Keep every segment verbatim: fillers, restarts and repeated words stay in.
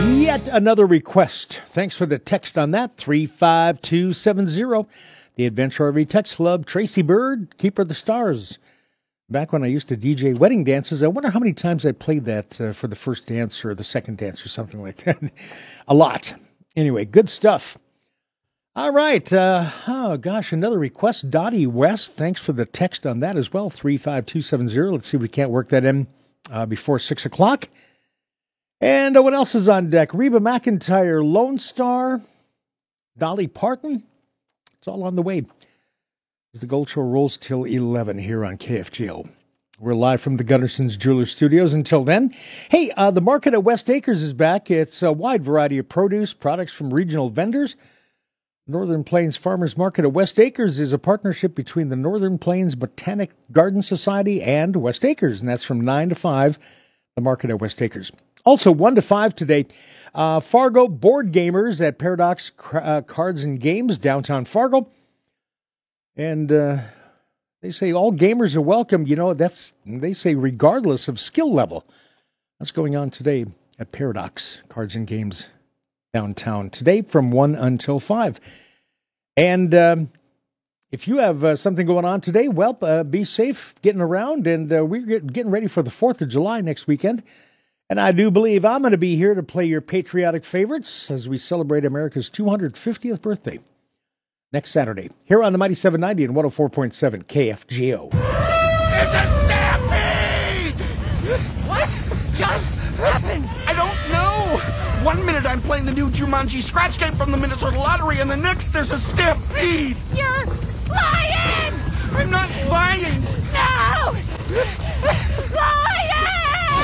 Yet another request. Thanks for the text on that. three five two seven zero. The Adventure R V Text Club. Tracy Bird, Keeper of the Stars. Back when I used to D J wedding dances, I wonder how many times I played that uh, for the first dance or the second dance or something like that. A lot. Anyway, good stuff. All right. Uh, oh, gosh, another request. Dottie West, thanks for the text on that as well. three five two seven zero. Let's see if we can't work that in uh, before six o'clock. And uh, what else is on deck? Reba McEntire, Lone Star, Dolly Parton. It's all on the way as the Gold Show rolls till eleven here on K F G O. We're live from the Gunderson's Jewelers Studios. Until then, hey, uh, the market at West Acres is back. It's a wide variety of produce, products from regional vendors. Northern Plains Farmers Market at West Acres is a partnership between the Northern Plains Botanic Garden Society and West Acres, and that's from nine to five, the market at West Acres. Also, one to five today, uh, Fargo board gamers at Paradox uh, Cards and Games, downtown Fargo. And uh, they say all gamers are welcome. You know, that's, they say regardless of skill level. That's going on today at Paradox Cards and Games, downtown. Today from one until five. And um, if you have uh, something going on today, well, uh, be safe getting around. And uh, we're get, getting ready for the fourth of July next weekend. And I do believe I'm going to be here to play your patriotic favorites as we celebrate America's two hundred fiftieth birthday next Saturday here on the Mighty seven ninety and one oh four point seven K F G O. It's a stampede! What just happened? I don't know. One minute I'm playing the new Jumanji scratch game from the Minnesota Lottery, and the next there's a stampede. You're lying! I'm not lying. No! Lying!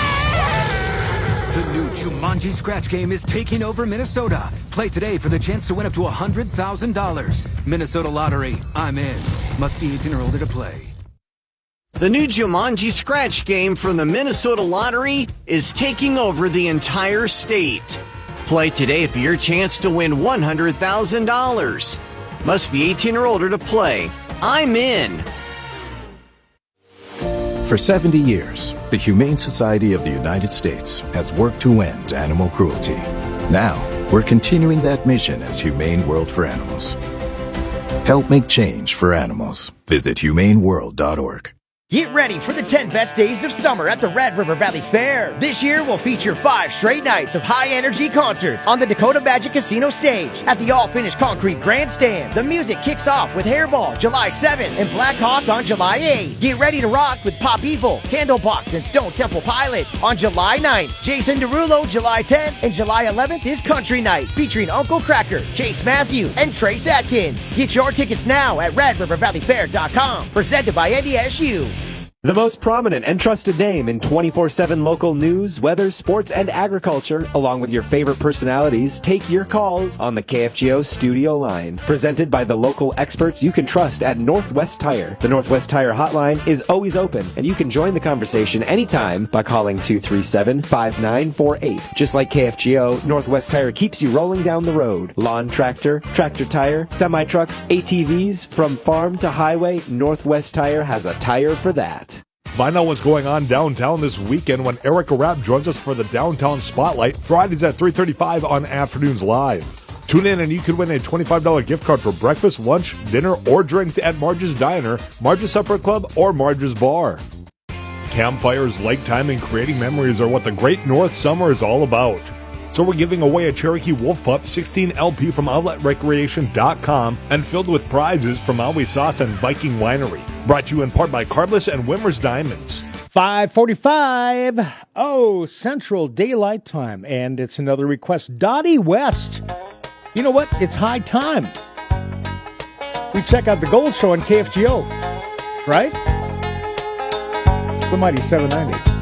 The new Jumanji scratch game is taking over Minnesota. Play today for the chance to win up to one hundred thousand dollars. Minnesota Lottery. I'm in. Must be eighteen or older to play. The new Jumanji scratch game from the Minnesota Lottery is taking over the entire state. Play today for your chance to win one hundred thousand dollars. Must be eighteen or older to play. I'm in. For seventy years, the Humane Society of the United States has worked to end animal cruelty. Now, we're continuing that mission as Humane World for Animals. Help make change for animals. Visit humane world dot org. Get ready for the ten best days of summer at the Red River Valley Fair. This year will feature five straight nights of high-energy concerts on the Dakota Magic Casino stage at the all-finished concrete grandstand. The music kicks off with Hairball July seventh and Black Hawk on July eighth. Get ready to rock with Pop Evil, Candlebox, and Stone Temple Pilots on July ninth. Jason Derulo July tenth, and July eleventh is Country Night featuring Uncle Cracker, Chase Matthew, and Trace Atkins. Get your tickets now at red river valley fair dot com. Presented by N D S U. The most prominent and trusted name in twenty-four seven local news, weather, sports, and agriculture, along with your favorite personalities, take your calls on the K F G O studio line. Presented by the local experts you can trust at Northwest Tire. The Northwest Tire hotline is always open, and you can join the conversation anytime by calling two three seven, five nine four eight. Just like K F G O, Northwest Tire keeps you rolling down the road. Lawn tractor, tractor tire, semi-trucks, A T Vs, from farm to highway, Northwest Tire has a tire for that. Find out what's going on downtown this weekend when Erica Rapp joins us for the Downtown Spotlight, Fridays at three thirty-five on Afternoons Live. Tune in and you could win a twenty-five dollars gift card for breakfast, lunch, dinner, or drinks at Marge's Diner, Marge's Supper Club, or Marge's Bar. Campfires, lake time, and creating memories are what the Great North Summer is all about. So we're giving away a Cherokee Wolf Pup sixteen L P from outlet recreation dot com and filled with prizes from Maui Sauce and Viking Winery. Brought to you in part by Carbless and Wimmer's Diamonds. five forty-five. Oh, Central Daylight Time. And it's another request. Dottie West. You know what? It's high time. We check out the Gold Show on K F G O. Right? The Mighty seven ninety.